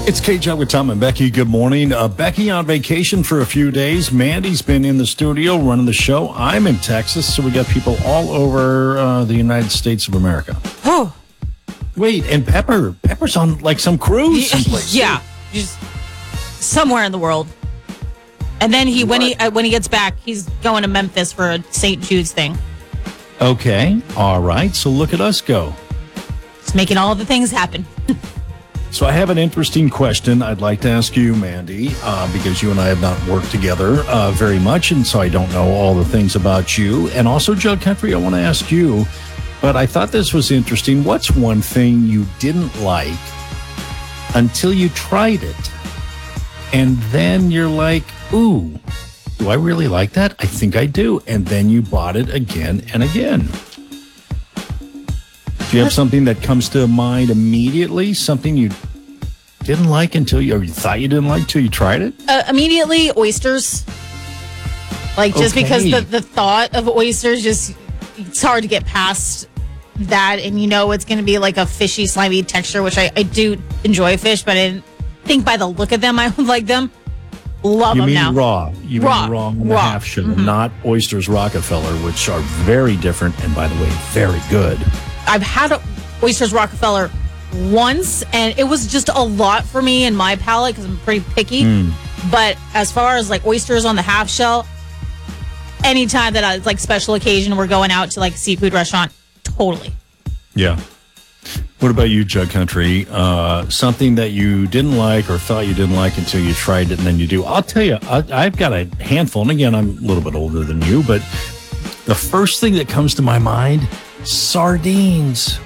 It's KJ with Tom and Becky. Good morning. Becky on vacation for a few days. Mandy's been in the studio running the show. I'm in Texas, so we got people all over the United States of America. Oh. Wait, and Pepper's on like some cruise someplace. Yeah, just somewhere in the world. And then when he gets back, he's going to Memphis for a St. Jude's thing. Okay, all right. So look at us go. Just making all the things happen. So I have an interesting question I'd like to ask you, Mandy, because you and I have not worked together very much, and so I don't know all the things about you. And also, Jug Country, I want to ask you, but I thought this was interesting. What's one thing you didn't like until you tried it? And then you're like, ooh, do I really like that? I think I do. And then you bought it again and again. Do you have something that comes to mind immediately? Something you didn't like or you thought you didn't like until you tried it? Immediately, oysters. Just because the thought of oysters, it's hard to get past that. And it's going to be like a fishy, slimy texture, which I do enjoy fish, but I didn't think by the look of them I would like them. Love them now. Raw. You mean raw on the half shell, not oysters Rockefeller, which are very different and, by the way, very good. I've had oysters Rockefeller once, and it was just a lot for me in my palate because I'm pretty picky. But as far as like oysters on the half shell, anytime that it's like special occasion, we're going out to like a seafood restaurant, totally. Yeah. What about you, Jug Country? Something that you didn't like or thought you didn't like until you tried it and then you do. I'll tell you, I've got a handful, and again, I'm a little bit older than you, but the first thing that comes to my mind, sardines.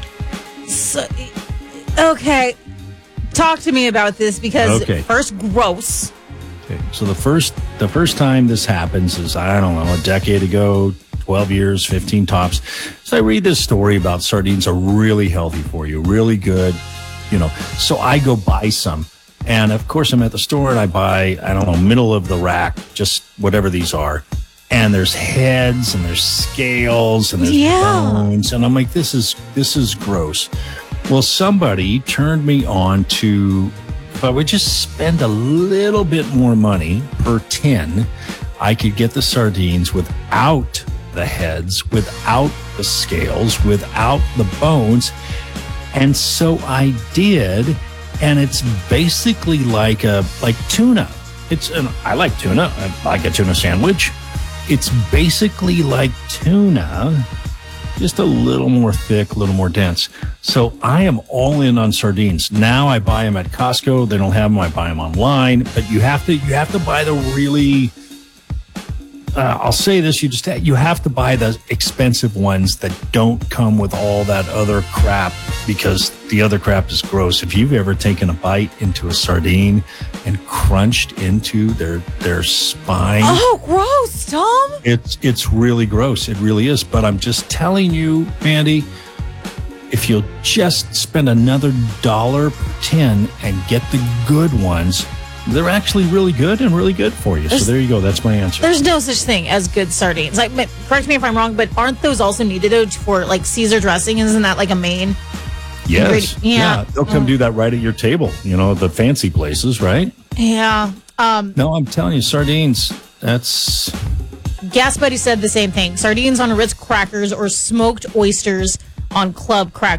Okay. Talk to me about this because first, gross. Okay. So the first time this happens is, I don't know, a decade ago, 12 years, 15 tops. So I read this story about sardines are really healthy for you, really good, So I go buy some. And of course I'm at the store and I buy, I don't know, middle of the rack, just whatever these are. And there's heads and there's scales and there's bones. And I'm like, this is gross. Well, somebody turned me on to, if I would just spend a little bit more money per tin, I could get the sardines without the heads, without the scales, without the bones. And so I did. And it's basically like tuna. I like tuna. I like a tuna sandwich. It's basically like tuna, just a little more thick, a little more dense. So I am all in on sardines. Now I buy them at Costco. They don't have them. I buy them online. But you have to buy the really, I'll say this, you have to buy the expensive ones that don't come with all that other crap, because the other crap is gross. If you've ever taken a bite into a sardine and crunched into their spine. Oh, gross, Tom. It's really gross. It really is. But I'm just telling you, Mandy, if you'll just spend another $1 per tin and get the good ones, they're actually really good and really good for you. So there you go. That's my answer. There's no such thing as good sardines. Correct me if I'm wrong, but aren't those also needed for like Caesar dressing? Isn't that like a main? Yes. Yeah. They'll come do that right at your table. The fancy places, right? Yeah. No, I'm telling you, sardines. That's. Gas Buddy said the same thing. Sardines on Ritz crackers or smoked oysters on club crackers.